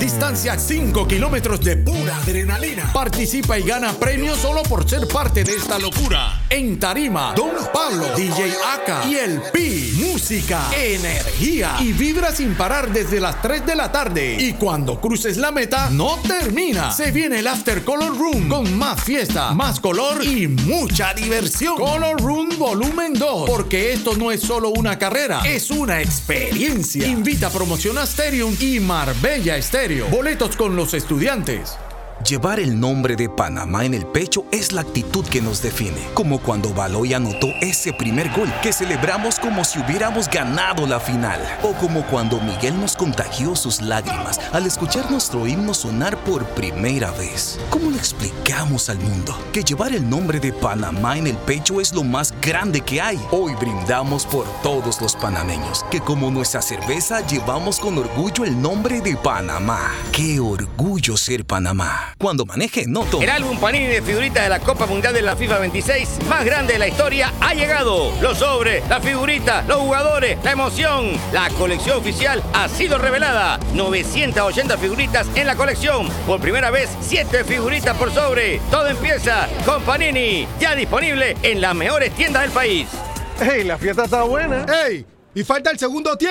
Distancia 5 kilómetros de pura adrenalina. Participa y gana premios solo por ser parte de esta locura. En tarima, Don Pablo, DJ Aka y el Pi. Música, energía y vibra sin parar desde las 3 de la tarde. Y cuando cruces la meta, no termina. Se viene el After Color Room con más fiesta, más color y mucha diversión. Color Room Volumen 2. Porque esto no es solo una carrera, es una experiencia. Invita a Promociona Stadium y Marbella Estéreo. Boletos con los estudiantes. Llevar el nombre de Panamá en el pecho es la actitud que nos define. Como cuando Baloy anotó ese primer gol, que celebramos como si hubiéramos ganado la final. O como cuando Miguel nos contagió sus lágrimas al escuchar nuestro himno sonar por primera vez. ¿Cómo le explicamos al mundo que llevar el nombre de Panamá en el pecho es lo más grande que hay? Hoy brindamos por todos los panameños, que como nuestra cerveza llevamos con orgullo el nombre de Panamá. ¡Qué orgullo ser Panamá! Cuando maneje, no tome. El álbum Panini de figuritas de la Copa Mundial de la FIFA 26, más grande de la historia, ha llegado. Los sobres, las figuritas, los jugadores, la emoción. La colección oficial ha sido revelada. 980 figuritas en la colección. Por primera vez, 7 figuritas por sobre. Todo empieza con Panini. Ya disponible en las mejores tiendas del país. ¡Ey, la fiesta está buena! ¡Ey! Y falta el segundo tiempo.